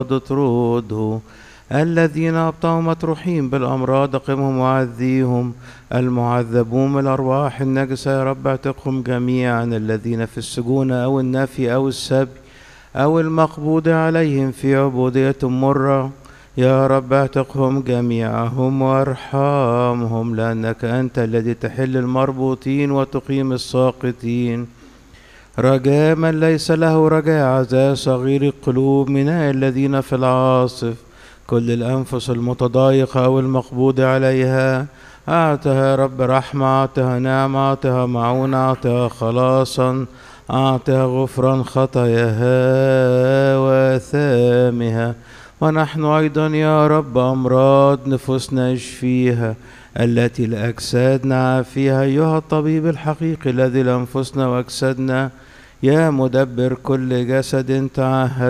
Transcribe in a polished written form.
اطرده. الذين أبطأوا مطروحين بالأمراض أقمهم وعذيهم. المعذبون بالأرواح النجسة يا رب اعتقهم جميعا. الذين في السجون أو النفي أو السبي أو المقبوض عليهم في عبودية مرة يا رب اعتقهم جميعهم وارحمهم، لأنك أنت الذي تحل المربوطين وتقيم الساقطين. رجاء من ليس له رجاء عزاء صغير القلوب من الذين في العاصف. كل الأنفس المتضايقة أو المقبوض عليها أعطها يا رب رحمة، أعطها نعمة، أعطها معونة، أعطها خلاصا، أعطها غفران خطاياها وآثامها. ونحن أيضا يا رب أمراض نفوسنا اشفيها، التي لأجسادنا عافيها أيها الطبيب الحقيقي الذي لأنفسنا وأجسادنا يا مدبر كل جسد تعهد